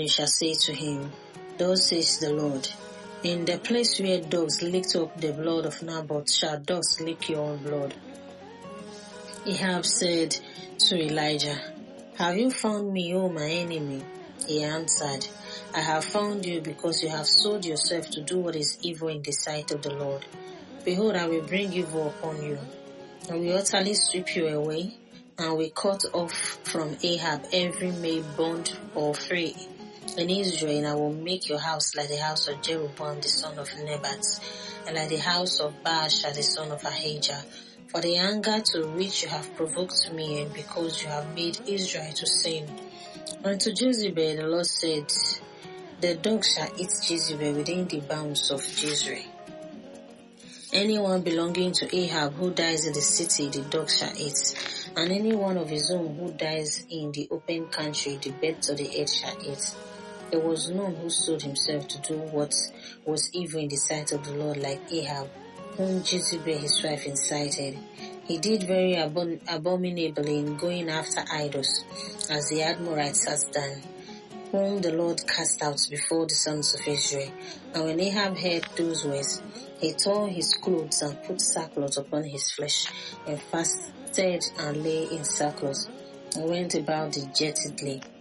you shall say to him, Thus says the Lord, in the place where dogs licked up the blood of Naboth shall dogs lick your own blood. Ahab said to Elijah, Have you found me, O my enemy? He answered, I have found you because you have sold yourself to do what is evil in the sight of the Lord. Behold, I will bring evil upon you, and will utterly sweep you away, and will cut off from Ahab every male bond or free in Israel, and I will make your house like the house of Jeroboam the son of Nebat, and like the house of Baasha the son of Ahijah, for the anger to which you have provoked me, and because you have made Israel to sin. And to Jezebel the Lord said, The dog shall eat Jezebel within the bounds of Jezreel. Anyone belonging to Ahab who dies in the city, the dog shall eat, and any one of his own who dies in the open country, the birds of the earth shall eat. There was none who sold himself to do what was evil in the sight of the Lord like Ahab, whom Jezebel his wife incited. He did very abominably in going after idols, as the Amorites has done, whom the Lord cast out before the sons of Israel. And when Ahab heard those words, he tore his clothes and put sackcloth upon his flesh, and fasted and lay in sackcloth, and went about dejectedly.